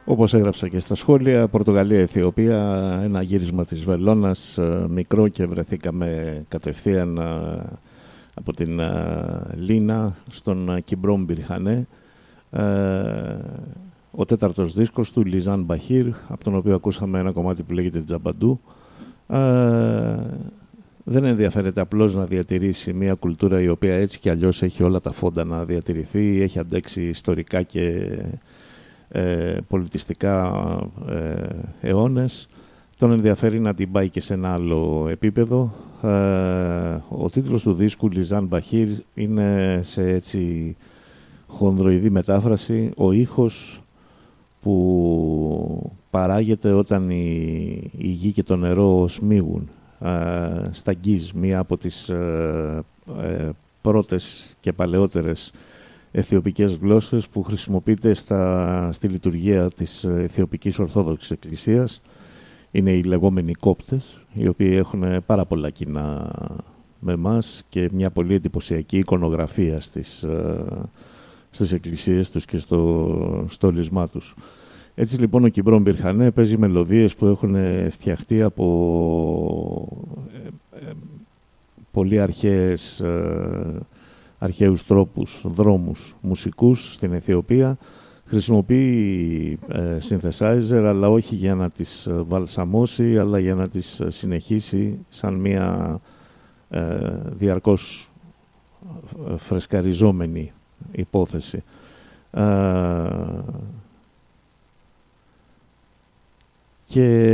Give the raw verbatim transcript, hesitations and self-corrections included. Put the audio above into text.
Όπως έγραψα και στα σχόλια, Πορτογαλία-Αιθιοπία, ένα γύρισμα της βελόνας, μικρό, και βρεθήκαμε κατευθείαν από την Λίνα στον Κιμπρόμ Μπιρχανέ. Ο τέταρτος δίσκος του, Λιζάν Μπαχίρ, από τον οποίο ακούσαμε ένα κομμάτι που λέγεται Τζαμπαντού. Δεν ενδιαφέρεται απλώς να διατηρήσει μια κουλτούρα η οποία έτσι κι αλλιώς έχει όλα τα φόντα να διατηρηθεί, έχει αντέξει ιστορικά και ε, πολιτιστικά ε, αιώνες. Τον ενδιαφέρει να την πάει και σε ένα άλλο επίπεδο. Ε, ο τίτλος του δίσκου, Λιζάν Μπαχίρ, είναι σε έτσι χονδροειδή μετάφραση ο ήχος που παράγεται όταν η, η γη και το νερό σμίγουν Uh, στα Γκίζ, μία από τις uh, uh, πρώτες και παλαιότερες αιθιοπικές γλώσσες που χρησιμοποιείται στα, στη λειτουργία της Αιθιοπικής Ορθόδοξης Εκκλησίας. Είναι οι λεγόμενοι Κόπτες, οι οποίοι έχουν πάρα πολλά κοινά με εμάς και μια πολύ εντυπωσιακή εικονογραφία στις, uh, στις εκκλησίες τους και στο στόλισμά τους. Έτσι λοιπόν ο Κιμπρόμ Μπιρχανέ παίζει μελωδίες που έχουν φτιαχτεί από ε, ε, πολύ αρχαίες, ε, αρχαίους τρόπους, δρόμους μουσικούς στην Αιθιοπία. Χρησιμοποιεί ε, synthesizer, αλλά όχι για να τις βαλσαμώσει, αλλά για να τις συνεχίσει σαν μια ε, διαρκώς φρεσκαριζόμενη υπόθεση. Ε, και